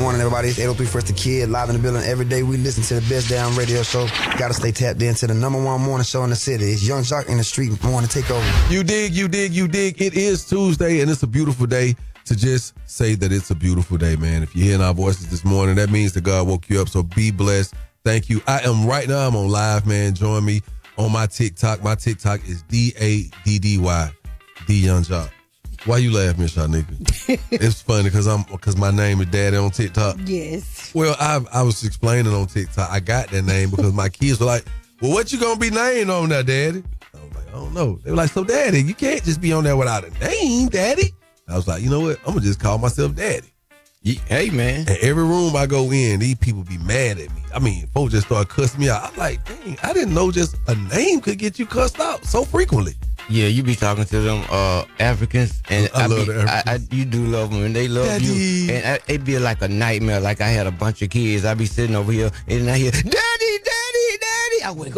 morning, everybody. It's 803 First the Kid, live in the building. Every day we listen to the best damn radio show. Gotta stay tapped into the number one morning show in the city. It's Young Jock in the street morning takeover. You dig. It is Tuesday, and it's a beautiful day to just say that it's a beautiful day, man. If you're hearing our voices this morning, that means that God woke you up, so be blessed. Thank you. I'm on live, man. Join me on my TikTok. My TikTok is DADDY, D Young Jock. Why you laughing, Shanika? It's funny because my name is Daddy on TikTok. Yes. Well, I was explaining on TikTok. I got that name because my kids were like, well, what you gonna be named on there, Daddy? I was like, I don't know. They were like, so Daddy, you can't just be on there without a name, Daddy. I was like, you know what? I'm gonna just call myself Daddy. Hey, man. And every room I go in, these people be mad at me. I mean, folks just start cussing me out. I'm like, dang, I didn't know just a name could get you cussed out so frequently. Yeah, you be talking to them Africans, and I love the Africans. you do love them, and they love Daddy. you. And it be like a nightmare. Like I had a bunch of kids. I be sitting over here, and I hear, Daddy, Daddy, Daddy. I wake